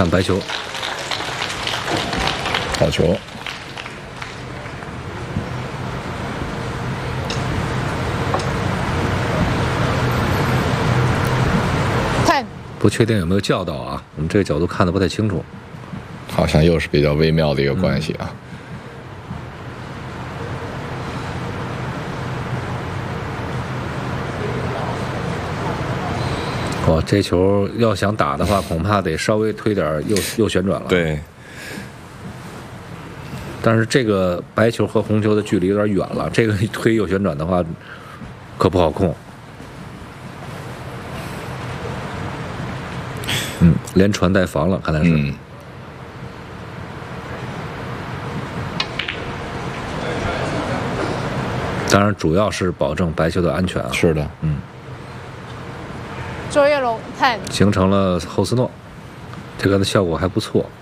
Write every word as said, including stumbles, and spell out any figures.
看白球， 好球。 看， 不确定有没有叫到啊？我们这个角度看的不太清楚。 好像又是比较微妙的一个关系啊。 哦，这球要想打的话，恐怕得稍微推点右右旋转了。， 对， 但是这个白球和红球的距离有点远了，这个推右旋转的话，可不好控。嗯，连传带防了，看来是。 嗯。 当然，主要是保证白球的安全啊。 是的， 嗯。 周跃龙看。 形成了后斯诺，这个的效果还不错。